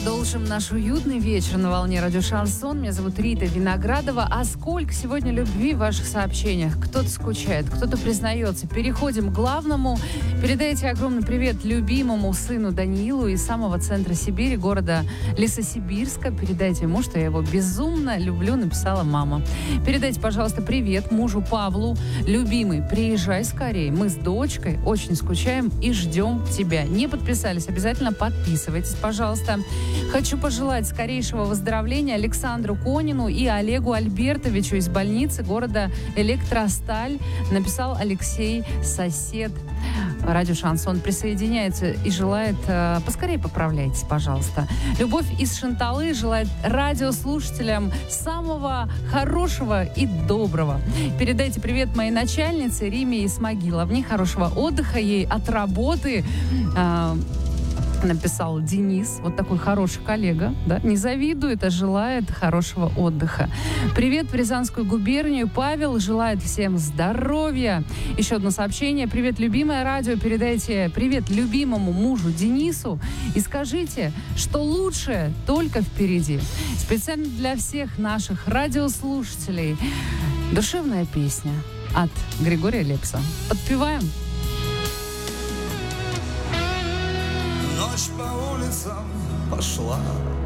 Продолжим наш уютный вечер на волне радио Шансон. Меня зовут Рита Виноградова. А сколько сегодня любви в ваших сообщениях? Кто-то скучает, кто-то признается. Переходим к главному. Передайте огромный привет любимому сыну Даниилу из самого центра Сибири, города Лесосибирска. Передайте ему, что я его безумно люблю, написала мама. Передайте, пожалуйста, привет мужу Павлу. Любимый, приезжай скорее. Мы с дочкой очень скучаем и ждем тебя. Не подписались? Обязательно подписывайтесь, пожалуйста. Хочу пожелать скорейшего выздоровления Александру Конину и Олегу Альбертовичу из больницы города Электросталь. Написал Алексей, сосед. Радио Шансон присоединяется и желает... поскорее поправляйтесь, пожалуйста. Любовь из Шанталы желает радиослушателям самого хорошего и доброго. Передайте привет моей начальнице Риме Исмагиловне. Хорошего отдыха ей от работы. Написал Денис, вот такой хороший коллега, да, не завидует, а желает хорошего отдыха. Привет в Рязанскую губернию. Павел желает всем здоровья. Еще одно сообщение. Привет, любимое радио. Передайте привет любимому мужу Денису и скажите, что лучшее только впереди. Специально для всех наших радиослушателей душевная песня от Григория Лепса. Подпеваем? Ночь по улицам пошла,